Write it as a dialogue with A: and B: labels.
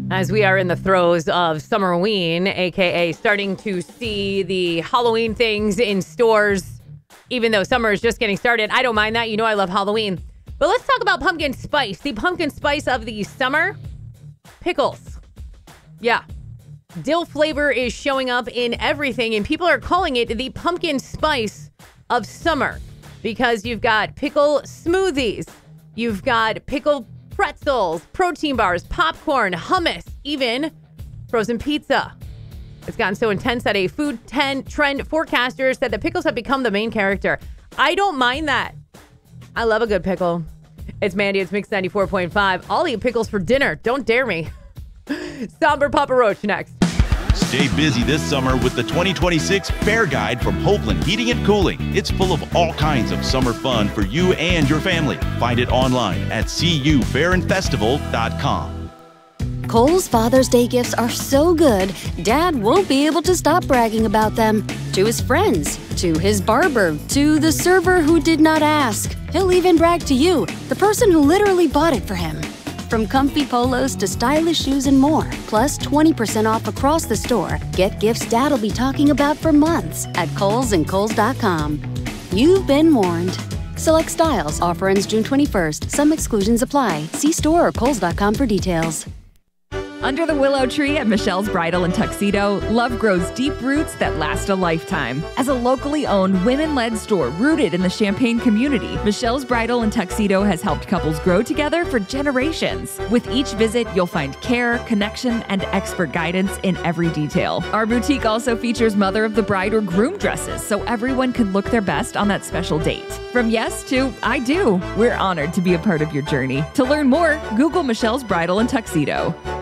A: As we are in the throes of Summerween, aka starting to see the Halloween things in stores, even though summer is just getting started. I don't mind that. You know I love Halloween. But let's talk about pumpkin spice. The pumpkin spice of the summer, pickles. Yeah. Dill flavor is showing up in everything, and people are calling it the pumpkin spice of summer because you've got pickle smoothies, you've got pickle pretzels, protein bars, popcorn, hummus, even frozen pizza. It's gotten so intense that a food trend forecaster said that pickles have become the main character. I don't mind that. I love a good pickle. It's Mandy. It's Mix 94.5. I'll eat pickles for dinner. Don't dare me. Somber Papa Roach next.
B: Stay busy this summer with the 2026 Fair Guide from Hopeland Heating and Cooling. It's full of all kinds of summer fun for you and your family. Find it online at cufairandfestival.com.
C: Kohl's Father's Day gifts are so good, Dad won't be able to stop bragging about them. To his friends, to his barber, to the server who did not ask. He'll even brag to you, the person who literally bought it for him. From comfy polos to stylish shoes and more, plus 20% off across the store. Get gifts Dad'll be talking about for months at Kohl's and Kohl's.com. You've been warned. Select styles. Offer ends June 21st. Some exclusions apply. See store or Kohl's.com for details.
D: Under the willow tree at Michelle's Bridal and Tuxedo, love grows deep roots that last a lifetime. As a locally owned, women-led store rooted in the Champaign community, Michelle's Bridal and Tuxedo has helped couples grow together for generations. With each visit, you'll find care, connection, and expert guidance in every detail. Our boutique also features mother of the bride or groom dresses, so everyone can look their best on that special date. From yes to I do, we're honored to be a part of your journey. To learn more, Google Michelle's Bridal and Tuxedo.